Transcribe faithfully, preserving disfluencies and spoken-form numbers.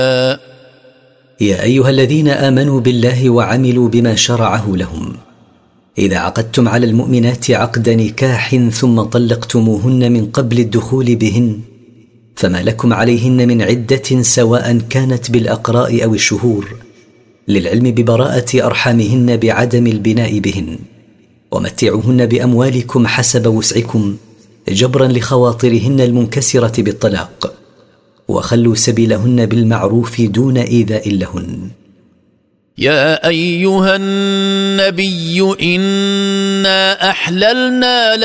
يا أيها الذين آمنوا بالله وعملوا بما شرعه لهم، إذا عقدتم على المؤمنات عقد نكاح ثم طلقتموهن من قبل الدخول بهن فما لكم عليهن من عدة سواء كانت بالأقراء أو الشهور، للعلم ببراءة أرحامهن بعدم البناء بهن، ومتعوهن بأموالكم حسب وسعكم جبرا لخواطرهن المنكسرة بالطلاق، وخلوا سبيلهن بالمعروف دون إيذاء لهن. يا أيها النبي إنا أحللنا